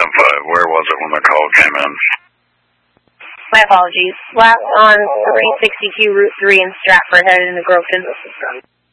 Where was it when the call came in? My apologies. Last on 362 Route 3 in Stratford, headed into Groveton.